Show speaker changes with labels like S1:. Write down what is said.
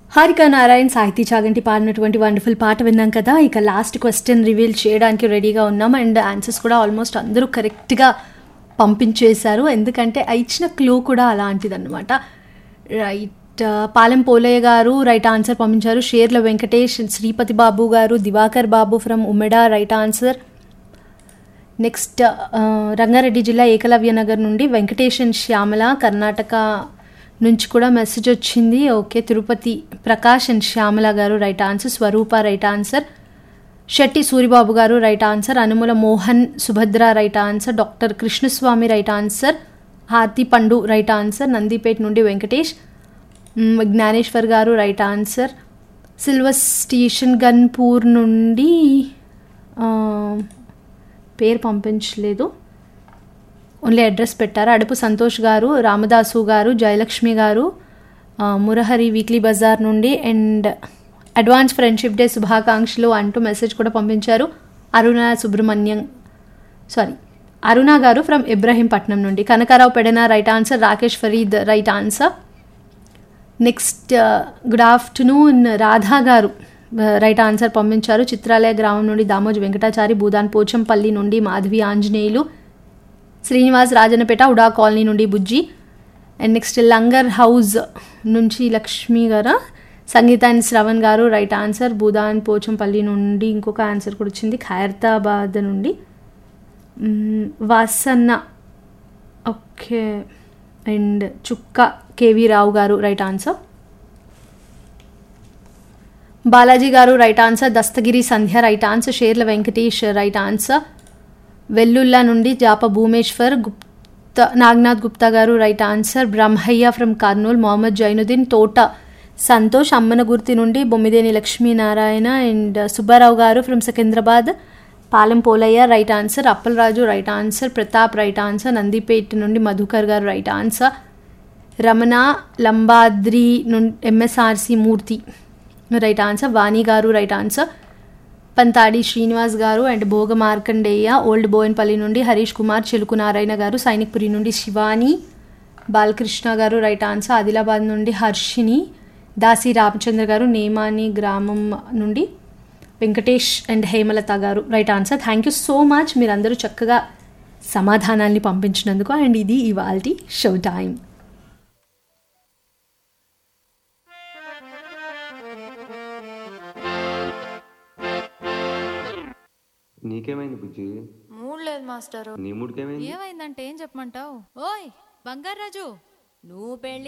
S1: హారిక నారాయణ్, సాహితీ చాగంటి పాడినటువంటి వండర్ఫుల్ పాట విన్నాం కదా. ఇక లాస్ట్ క్వశ్చన్ రివీల్ చేయడానికి రెడీగా ఉన్నాం. అండ్ ఆన్సర్స్ కూడా ఆల్మోస్ట్ అందరూ కరెక్ట్గా పంపించేశారు. ఎందుకంటే ఇచ్చిన క్లూ కూడా అలాంటిదన్నమాట. రైట్, పాలెం పోలయ్య గారు రైట్ ఆన్సర్ పంపించారు. షేర్ల వెంకటేష్, శ్రీపతి బాబు గారు, దివాకర్ బాబు from ఉమెడా right answer. Next Rangareddy జిల్లా ఏకలవ్య నగర్ నుండి వెంకటేష్ అండ్ శ్యామల కర్ణాటక నుంచి కూడా మెసేజ్ వచ్చింది. ఓకే, తిరుపతి ప్రకాష్ అండ్ శ్యామల గారు రైట్ ఆన్సర్. స్వరూప రైట్ ఆన్సర్. శెట్టి సూరిబాబు గారు right answer. Anumula Mohan Subhadra right answer. Doctor Krishnaswamy right answer. హార్తి పండు రైట్ ఆన్సర్. నందిపేట్ నుండి వెంకటేష్. జ్ఞానేశ్వర్ గారు right answer. Silver station Ghanpur నుండి పేరు పంపించలేదు, ఓన్లీ అడ్రస్ పెట్టారు. అడుపు సంతోష్ గారు, రామదాసు గారు, జయలక్ష్మి గారు మురహరి వీక్లీ బజార్ నుండి అండ్ అడ్వాన్స్ ఫ్రెండ్షిప్ డే శుభాకాంక్షలు అంటూ మెసేజ్ కూడా పంపించారు. అరుణ గారు ఫ్రమ్ ఇబ్రహీంపట్నం నుండి. Kanakarao Pedana right answer. Rakesh Farid right answer. Next good afternoon Radha గారు రైట్ ఆన్సర్ పంపించారు. చిత్రాలయ గ్రామం నుండి దామోజు వెంకటాచారి, భూదాన్ పోచంపల్లి నుండి మాధవి ఆంజనేయులు, శ్రీనివాస్ రాజన్నపేట ఉడా కాలనీ నుండి బుజ్జి. అండ్ నెక్స్ట్ లంగర్ హౌస్ నుంచి లక్ష్మి గారు, సంగీత అండ్ శ్రవణ్ గారు రైట్ ఆన్సర్. భూదాన్ పోచంపల్లి నుండి ఇంకొక ఆన్సర్ కూడా వచ్చింది, ఖైరతాబాద్ నుండి వాసన్న. ఓకే, అండ్ చుక్క కేవీ రావు గారు రైట్ ఆన్సర్. బాలాజీ గారు రైట్ ఆన్సర్. దస్తగిరి సంధ్య రైట్ ఆన్సర్. షేర్ల వెంకటేష్ రైట్ ఆన్సర్. వెల్లుల్లా నుండి జాప భూమేశ్వర్ గుప్తా, నాగనాథ్ గుప్తా గారు right answer. Brahmaiah from Kurnool. Mohammed Zainuddin, తోట సంతోష్ అమ్మనగుర్తి నుండి బొమ్మిదేని లక్ష్మీనారాయణ అండ్ సుబ్బారావు గారు from Secunderabad. Palem Polayya right answer. Appalaraju right answer. Pratap right answer. Nandipet నుండి మధుకర్ గారు రైట్ ఆన్సర్. రమణ లంబాద్రి నుండి ఎంఎస్ఆర్సి మూర్తి రైట్ ఆన్సర్. వాణి గారు రైట్ ఆన్సర్. పంతాడి శ్రీనివాస్ గారు and Bhoga Markandeya old Bowenpally నుండి. హరీష్ కుమార్, చిలుకు నారాయణ గారు సైనిక్పురి నుండి. శివాని బాలకృష్ణ గారు రైట్ ఆన్సర్. ఆదిలాబాద్ నుండి హర్షిని. దాసి రామచంద్ర గారు నేమాని గ్రామం నుండి. వెంకటేష్ అండ్ హేమలత గారు right answer. Thank you so much, మీరందరూ చక్కగా సమాధానాల్ని పంపించినందుకు. అండ్ ఇది ఇవాల్టి షో టైం.
S2: నీకేమైంది బుజ్జి?
S3: మూడ్ లేదు మాస్టరు.
S2: నీ మూడ్కేమైంది?
S3: ఏమైందంటే ఏం చెప్పమంటావు? ఓయ్ బంగారాజు, నువ్వు పెళ్లి